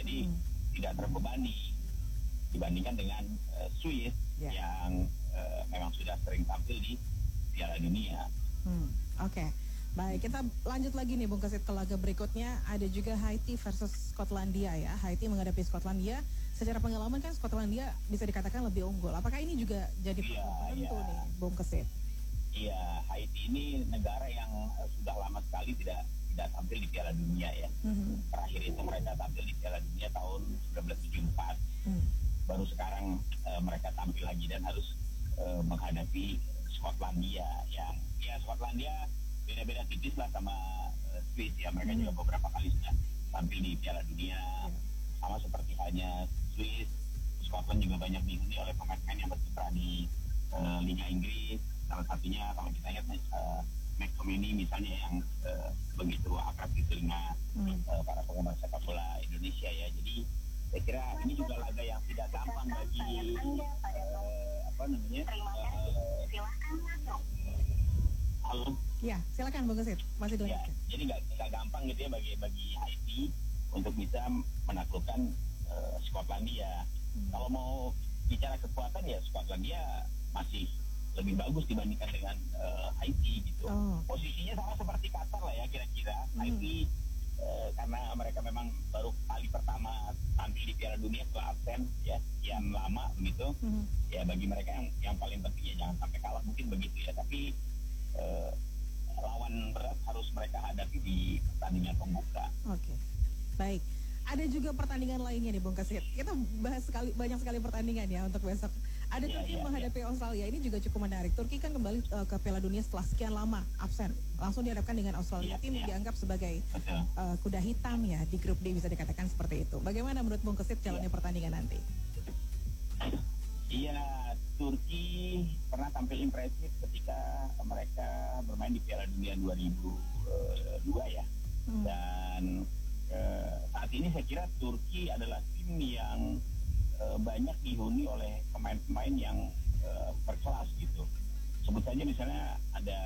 Jadi tidak terbebani dibandingkan dengan Swiss yang memang sudah sering tampil di Piala Dunia. Oke. Baik, kita lanjut lagi nih Bung Kesit ke laga berikutnya. Ada juga Haiti versus Skotlandia ya. Haiti menghadapi Skotlandia. Secara pengalaman kan Skotlandia bisa dikatakan lebih unggul. Apakah ini juga jadi faktor penentu nih Bung Kesit? Iya, Haiti ini negara yang sudah lama sekali tidak tampil di Piala Dunia ya. Terakhir itu mereka tampil di Piala Dunia tahun 1974. Baru sekarang mereka tampil lagi dan harus menghadapi Skotlandia yang Skotlandia beda-beda tipis lah sama Swiss ya. Mereka juga beberapa kali sudah tampil di Piala Dunia. Sama seperti hanya Swiss, Scotland juga banyak dihuni oleh pemain-pemain yang berkiprah di Liga Inggris. Salah satunya kalau kita lihat McTominay misalnya yang begitu akrab di telinga para penggemar sepak bola Indonesia ya. Jadi saya kira ini juga laga yang tidak gampang bagi halo. Ya, silakan Bung Kesit. Masih dulu. Ya, jadi nggak gampang gitu ya bagi Haiti untuk bisa menaklukkan Skotlandia. Kalau mau bicara kekuatan ya Skotlandia masih lebih bagus dibandingkan dengan Haiti gitu. Posisinya sama seperti Qatar lah ya kira-kira. Haiti karena mereka memang baru kali pertama tampil di Piala Dunia setelah absen ya sekian lama begitu. Ya bagi mereka yang paling penting ya jangan sampai kalah mungkin begitu ya. Tapi lawan berat harus mereka hadapi di pertandingan pembuka. Oke. Baik. Ada juga pertandingan lainnya nih Bung Kesit. Kita bahas banyak sekali pertandingan ya untuk besok. Ada Turki menghadapi Australia. Ini juga cukup menarik. Turki kan kembali ke Piala Dunia setelah sekian lama absen. Langsung dihadapkan dengan Australia. Tim yang dianggap sebagai kuda hitam ya di grup D bisa dikatakan seperti itu. Bagaimana menurut Bung Kesit jalannya pertandingan nanti? Iya, Turki pernah tampil impresif ketika mereka bermain di Piala Dunia 2002 ya. Dan saat ini saya kira Turki adalah tim yang banyak dihuni oleh pemain-pemain yang berkelas gitu. Sebut saja misalnya ada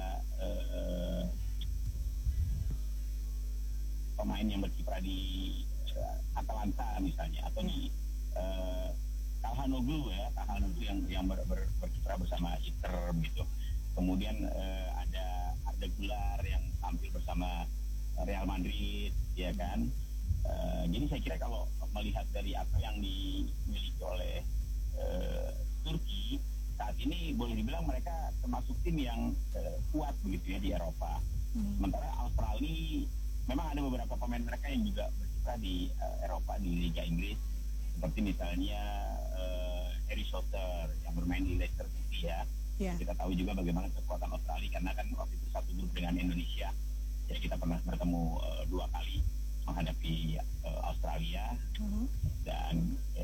pemain yang berkiprah di Atalanta misalnya atau di Calhanoglu yang berkiprah bersama Inter gitu. Kemudian ada Arda Güler yang tampil bersama Real Madrid ya kan. Jadi saya kira kalau melihat dari apa yang dimiliki oleh Turki saat ini boleh dibilang mereka termasuk tim yang kuat begitu ya di Eropa. Sementara Australia memang ada beberapa pemain mereka yang juga berkiprah di Eropa di Liga Inggris seperti misalnya Harry Souther yang bermain di Leicester City ya. Kita tahu juga bagaimana kekuatan Australia karena kan waktu itu satu grup dengan Indonesia. Jadi kita pernah bertemu 2 kali menghadapi Australia dan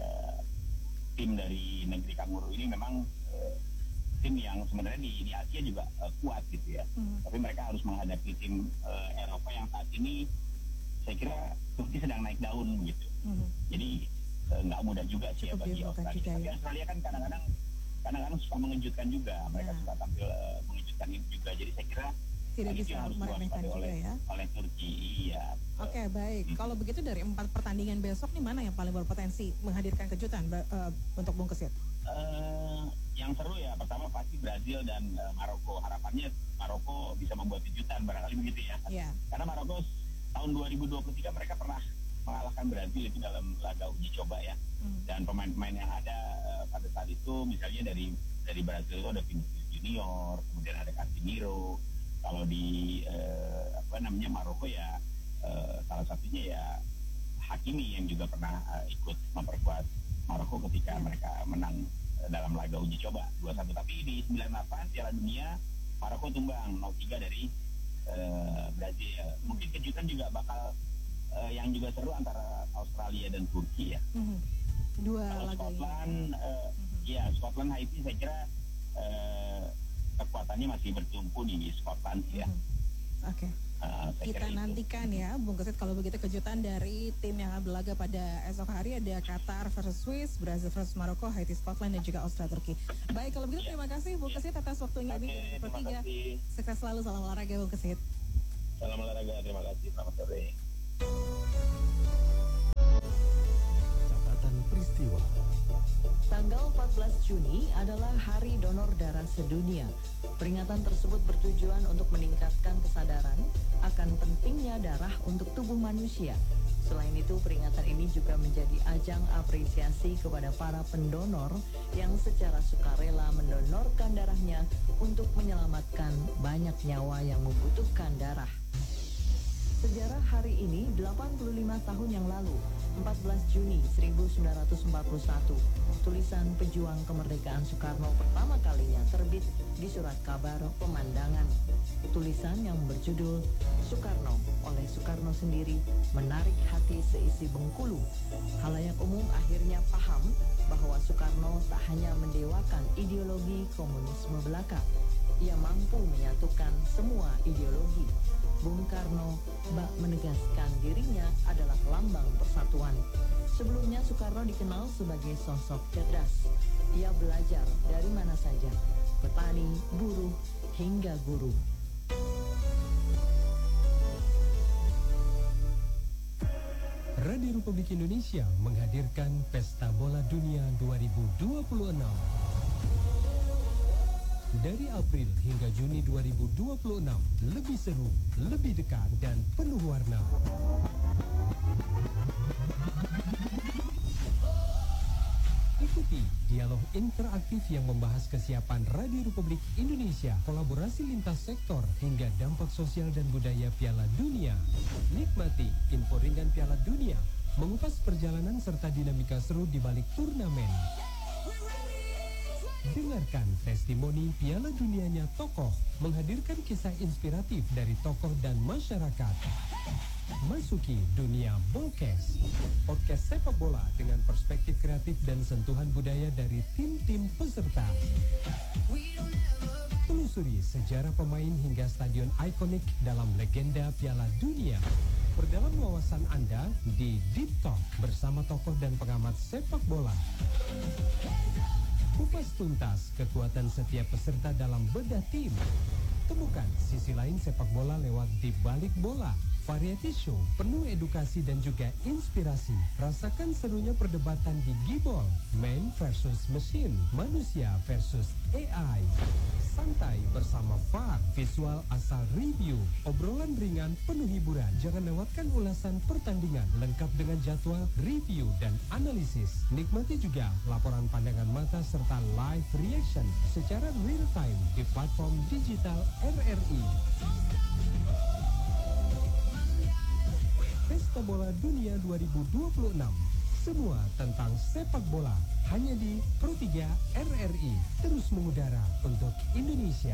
tim dari negeri kanguru ini memang tim yang sebenarnya di Asia juga kuat gitu ya. Tapi mereka harus menghadapi tim Eropa yang saat ini saya kira Turki sedang naik daun gitu. Jadi nggak mudah juga sih ya bagi Australia. Tapi Australia kan kadang-kadang suka mengejutkan juga. Mereka suka tampil mengejutkan juga. Jadi saya kira tidak bisa meremehkan juga oleh Turki. Iya. Oke, baik. Kalau begitu dari 4 pertandingan besok nih mana yang paling berpotensi menghadirkan kejutan untuk Bung Kesit? Yang seru ya pertama pasti Brazil dan Maroko. Harapannya Maroko bisa membuat kejutan barangkali begitu ya. Karena Maroko tahun 2023 mereka pernah mengalahkan Brazil itu dalam laga uji coba ya. Dan pemain-pemain yang ada pada saat itu misalnya dari Brazil itu ada Vinicius Junior, kemudian ada Casemiro. Kalau di Maroko ya salah satunya ya Hakimi yang juga pernah ikut memperkuat Maroko ketika mereka menang dalam laga uji coba 2-1. Tapi di 98 Piala Dunia Maroko tumbang 0-3 dari Brazil. Mungkin kejutan juga bakal yang juga seru antara Australia dan Turki ya. Dua laga Scotland Scotland Haiti saya kira kekuatannya masih bertumpu di Scotland ya. Oke. Kita nantikan ya Bung Kesit kalau begitu kejutan dari tim yang berlaga pada esok hari ada Qatar versus Swiss, Brazil versus Maroko, Haiti, Scotland dan juga Australia, Turki. Baik, kalau begitu terima kasih Bung Kesit atas waktunya di Pro3. Sukses selalu, salam olahraga Bung Kesit. Salam olahraga, terima kasih, selamat sore. 14 Juni adalah Hari Donor Darah Sedunia. Peringatan tersebut bertujuan untuk meningkatkan kesadaran akan pentingnya darah untuk tubuh manusia. Selain itu, peringatan ini juga menjadi ajang apresiasi kepada para pendonor yang secara sukarela mendonorkan darahnya untuk menyelamatkan banyak nyawa yang membutuhkan darah. Sejarah hari ini 85 tahun yang lalu, 14 Juni 1941, tulisan pejuang kemerdekaan Soekarno pertama kalinya terbit di surat kabar Pemandangan. Tulisan yang berjudul Soekarno oleh Soekarno sendiri menarik hati seisi Bengkulu. Halayak umum akhirnya paham bahwa Soekarno tak hanya mendewakan ideologi komunisme belaka, ia mampu menyatukan semua ideologi. Bung Karno bak menegaskan dirinya adalah lambang persatuan. Sebelumnya Soekarno dikenal sebagai sosok cerdas. Ia belajar dari mana saja, petani, buruh, hingga guru. Radio Republik Indonesia menghadirkan Pesta Bola Dunia 2026. Dari April hingga Juni 2026, lebih seru, lebih dekat, dan penuh warna. Ikuti dialog interaktif yang membahas kesiapan Radio Republik Indonesia, kolaborasi lintas sektor, hingga dampak sosial dan budaya Piala Dunia. Nikmati info ringan Piala Dunia, mengupas perjalanan serta dinamika seru di balik turnamen. Dengarkan testimoni Piala Dunianya tokoh, menghadirkan kisah inspiratif dari tokoh dan masyarakat. Masuki dunia Bolkes, podcast sepak bola dengan perspektif kreatif dan sentuhan budaya dari tim-tim peserta. Telusuri sejarah pemain hingga stadion ikonik dalam legenda Piala Dunia. Perdalam wawasan Anda di Deep Talk bersama tokoh dan pengamat sepak bola. Kupas tuntas kekuatan setiap peserta dalam bedah tim. Temukan sisi lain sepak bola lewat Di Balik Bola. Variety show penuh edukasi dan juga inspirasi. Rasakan serunya perdebatan di Gibol, man versus machine, manusia versus AI. Santai bersama VAR, visual asal review, obrolan ringan penuh hiburan. Jangan lewatkan ulasan pertandingan lengkap dengan jadwal, review, dan analisis. Nikmati juga laporan pandangan mata serta live reaction secara real time di platform digital RRI. Pesta Bola Dunia 2026. Semua tentang sepak bola hanya di Pro 3 RRI. Terus mengudara untuk Indonesia.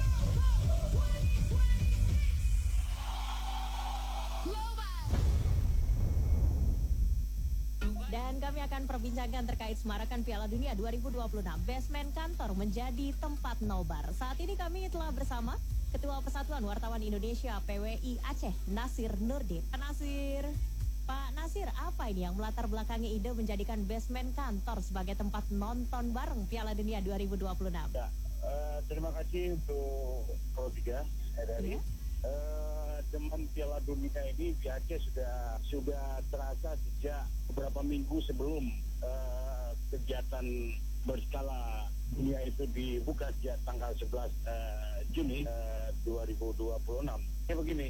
Dan kami akan perbincangkan terkait semarakan Piala Dunia 2026. Basement kantor menjadi tempat nobar. Saat ini kami telah bersama Ketua Persatuan Wartawan Indonesia PWI Aceh, Nasir Nurdin. Pak Nasir, apa ini yang melatar belakangi ide menjadikan basement kantor sebagai tempat nonton bareng Piala Dunia 2026? Ya, terima kasih untuk Pro 3 RRI. Teman Piala Dunia ini di Aceh sudah terasa sejak beberapa minggu sebelum kegiatan berskala dunia itu dibuka sejak tanggal 11 Juni 2026. Ya begini,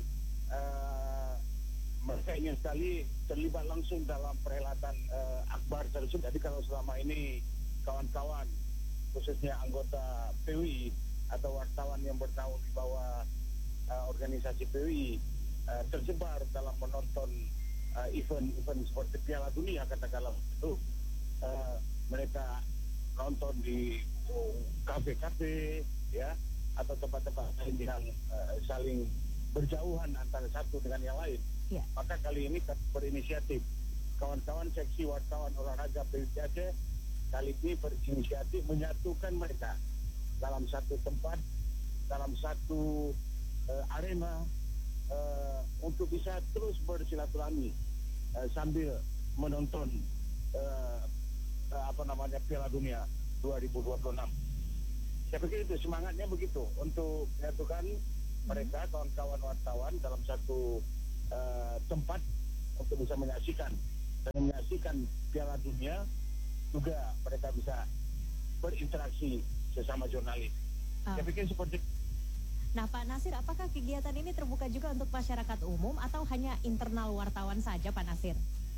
mereka ingin sekali terlibat langsung dalam perhelatan akbar tersebut. Jadi kalau selama ini kawan-kawan, khususnya anggota PWI atau wartawan yang bernaung di bawah organisasi PWI tersebar dalam menonton event-event seperti Piala Dunia, katakanlah itu, mereka nonton di kafe-kafe, ya, atau tempat-tempat lain yang saling berjauhan antara satu dengan yang lain. Ya. Maka kali ini berinisiatif kawan-kawan seksi wartawan olahraga PWI Aceh kali ini berinisiatif menyatukan mereka dalam satu tempat, dalam satu arena untuk bisa terus bersilaturahmi sambil menonton Piala Dunia 2026. Saya pikir itu semangatnya begitu, untuk menyatukan mereka kawan-kawan wartawan dalam satu tempat untuk bisa menyaksikan Piala Dunia. Juga mereka bisa berinteraksi sesama jurnalis. Saya pikir seperti. Nah, Pak Nasir, apakah kegiatan ini terbuka juga untuk masyarakat umum atau hanya internal wartawan saja, Pak Nasir?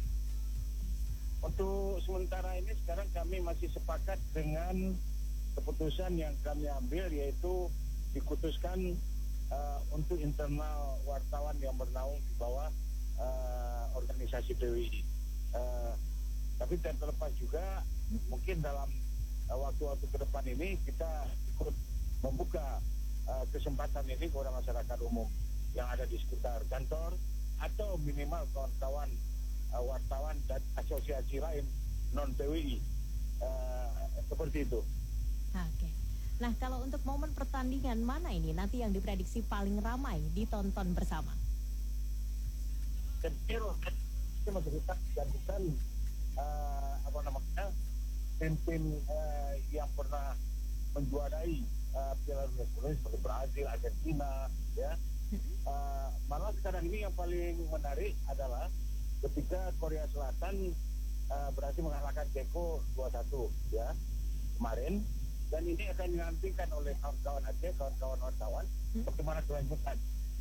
Untuk sementara ini sekarang kami masih sepakat dengan keputusan yang kami ambil, yaitu dikutuskan untuk internal wartawan yang bernaung di bawah organisasi PWI. Tapi tidak terlepas juga mungkin dalam waktu-waktu ke depan ini kita ikut membuka kesempatan ini kepada masyarakat umum yang ada di sekitar kantor atau minimal kawan-kawan wartawan dan asosiasi lain non PWI seperti itu. Oke. Nah, kalau untuk momen pertandingan mana ini nanti yang diprediksi paling ramai ditonton bersama? Kita masih kita jadikan tim-tim yang pernah menjuarai Piala Dunia sebelumnya seperti Brazil, Argentina, ya. Malah sekarang ini yang paling menarik adalah ketika Korea Selatan berhasil mengalahkan Ceko 2-1, ya, kemarin, dan ini akan dinantikan oleh kawan-kawan Aceh, kawan-kawan wartawan, bagaimana kelanjutan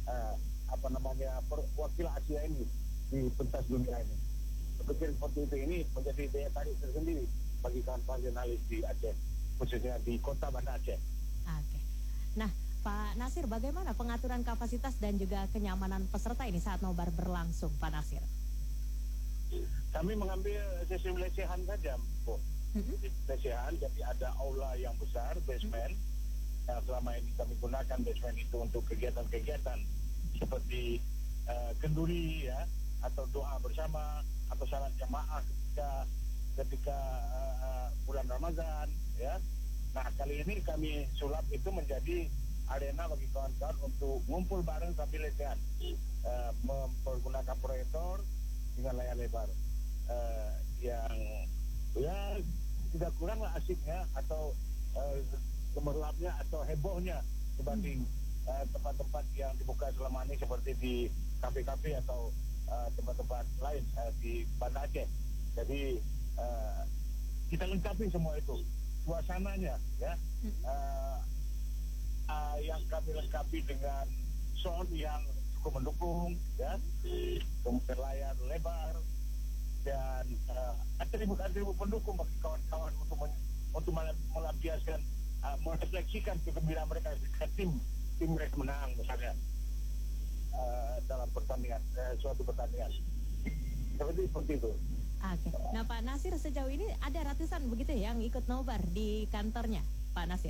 wakil Asia ini di pentas dunia ini. Saya pikir seperti itu, ini menjadi daya tarik tersendiri bagi kawan-kawan jurnalis di Aceh, khususnya di kota Banda Aceh. Oke. Nah, Pak Nasir, bagaimana pengaturan kapasitas dan juga kenyamanan peserta ini saat nobar berlangsung, Pak Nasir? Kami mengambil sistem lesehan saja, Bu. Lesehan, jadi ada aula yang besar, basement, yang selama ini kami gunakan basement itu untuk kegiatan-kegiatan seperti kenduri, ya, atau doa bersama, atau salat jamaah ketika bulan Ramadan, ya. Nah, kali ini kami sulap itu menjadi arena bagi kawan-kawan untuk ngumpul bareng sambil lesehan, mempergunakan proyektor dengan layar lebar yang ya tidak kuranglah asiknya atau gemerlapnya atau hebohnya dibanding tempat-tempat yang dibuka selama ini seperti di kafe-kafe atau tempat-tempat lain di Banda Aceh. Jadi kita lengkapi semua itu, suasananya, ya, yang kami lengkapi dengan sound yang cukup mendukung, ya, kemudian layar lebar dan atribut-atribut pendukung bagi kawan-kawan untuk melampiaskan, merefleksikan kegembiraan mereka ketika tim mereka menang misalnya dalam pertandingan, suatu pertandingan seperti itu. Oke. Nah, Pak Nasir, sejauh ini ada ratusan begitu yang ikut nobar di kantornya, Pak Nasir?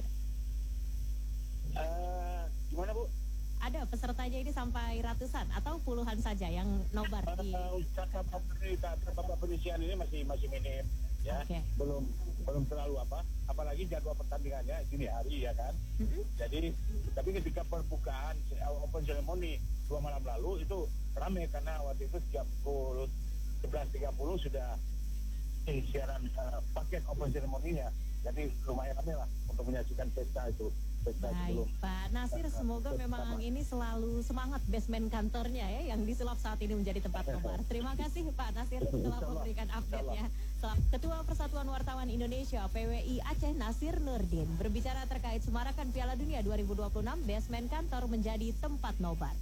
Gimana, Bu? Ada pesertanya ini sampai ratusan atau puluhan saja yang nobar di? Bapak penisian ini masih minim, ya. Okay. Belum terlalu apalagi jadwal pertandingannya dini hari, ya kan. Jadi tapi ketika pembukaan open ceremony 2 malam lalu itu ramai karena waktu itu jam 11.30 sudah siaran paket open ceremony-nya. Jadi lumayan ramai lah untuk menyaksikan pesta itu. Baik, Pak Nasir, semoga memang ini selalu semangat basement kantornya, ya, yang disulap saat ini menjadi tempat nobar. Terima kasih Pak Nasir telah memberikan update, ya. Ketua Persatuan Wartawan Indonesia PWI Aceh Nasir Nurdin berbicara terkait semarakan Piala Dunia 2026, basement kantor menjadi tempat nobar.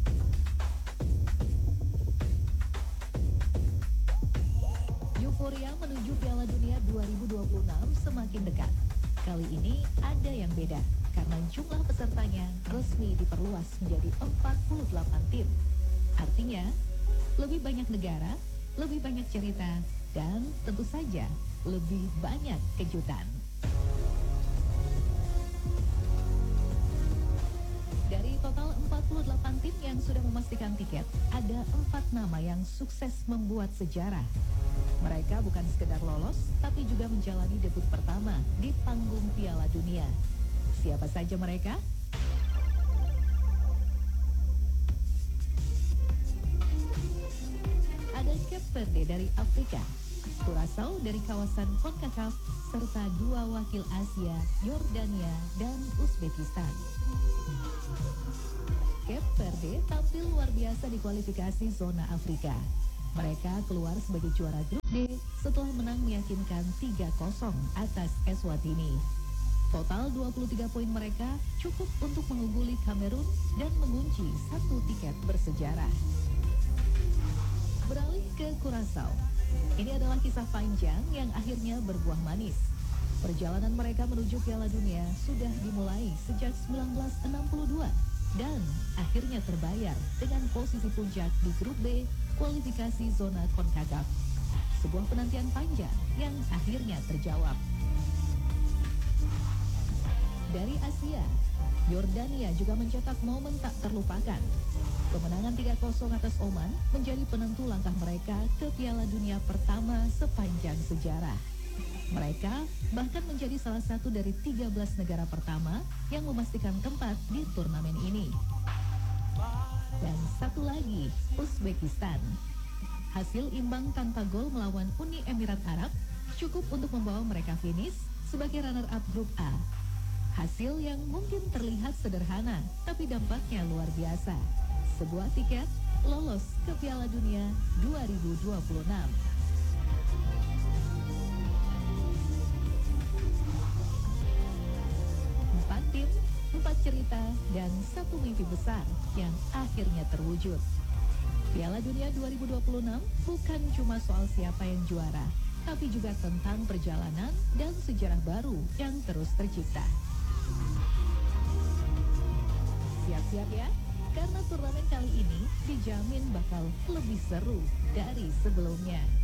Euforia menuju Piala Dunia 2026 semakin dekat. Kali ini ada yang beda, karena jumlah pesertanya resmi diperluas menjadi 48 tim. Artinya, lebih banyak negara, lebih banyak cerita, dan tentu saja lebih banyak kejutan. Dari total 48 tim yang sudah memastikan tiket, ada 4 nama yang sukses membuat sejarah. Mereka bukan sekedar lolos, tapi juga menjalani debut pertama di panggung Piala Dunia. Siapa saja mereka? Ada Cape Verde dari Afrika, Curaçao dari kawasan CONCACAF, serta 2 wakil Asia, Yordania dan Uzbekistan. Cape Verde tampil luar biasa di kualifikasi zona Afrika. Mereka keluar sebagai juara grup D setelah menang meyakinkan 3-0 atas Eswatini. Total 23 poin mereka cukup untuk mengungguli Kamerun dan mengunci 1 tiket bersejarah. Beralih ke Curaçao. Ini adalah kisah panjang yang akhirnya berbuah manis. Perjalanan mereka menuju Piala Dunia sudah dimulai sejak 1962 dan akhirnya terbayar dengan posisi puncak di grup B kualifikasi zona CONCACAF. Sebuah penantian panjang yang akhirnya terjawab. Dari Asia, Yordania juga mencetak momen tak terlupakan. Kemenangan 3-0 atas Oman menjadi penentu langkah mereka ke Piala Dunia pertama sepanjang sejarah. Mereka bahkan menjadi salah satu dari 13 negara pertama yang memastikan tempat di turnamen ini. Dan satu lagi, Uzbekistan. Hasil imbang tanpa gol melawan Uni Emirat Arab cukup untuk membawa mereka finish sebagai runner-up grup A. Hasil yang mungkin terlihat sederhana, tapi dampaknya luar biasa. Sebuah tiket lolos ke Piala Dunia 2026. 4 tim, 4 cerita, dan 1 mimpi besar yang akhirnya terwujud. Piala Dunia 2026 bukan cuma soal siapa yang juara, tapi juga tentang perjalanan dan sejarah baru yang terus tercipta. Siap-siap ya, karena turnamen kali ini dijamin bakal lebih seru dari sebelumnya.